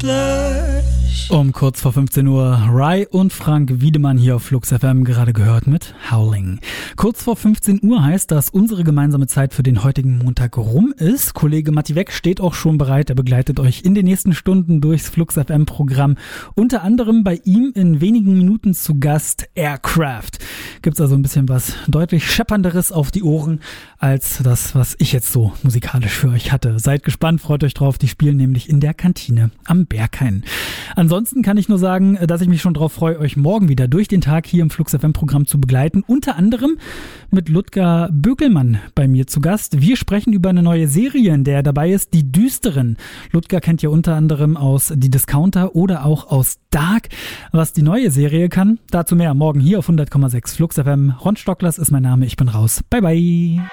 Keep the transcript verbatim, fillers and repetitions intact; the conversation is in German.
splash. Um kurz vor fünfzehn Uhr Rai und Frank Wiedemann hier auf Flux F M, gerade gehört mit Howling. Kurz vor fünfzehn Uhr heißt, dass unsere gemeinsame Zeit für den heutigen Montag rum ist. Kollege Matti Weck steht auch schon bereit. Er begleitet euch in den nächsten Stunden durchs Flux F M Programm. Unter anderem bei ihm in wenigen Minuten zu Gast Aircraft. Gibt's also ein bisschen was deutlich scheppernderes auf die Ohren als das, was ich jetzt so musikalisch für euch hatte. Seid gespannt, freut euch drauf. Die spielen nämlich in der Kantine am Berghain. Ansonsten kann ich nur sagen, dass ich mich schon drauf freue, euch morgen wieder durch den Tag hier im Flux F M Programm zu begleiten. Unter anderem mit Ludger Bökelmann bei mir zu Gast. Wir sprechen über eine neue Serie, in der dabei ist, Die Düsteren. Ludger kennt ja unter anderem aus Die Discounter oder auch aus Dark. Was die neue Serie kann, dazu mehr morgen hier auf hundert Komma sechs Flux F M. Ron Stocklers ist mein Name, ich bin raus. Bye bye.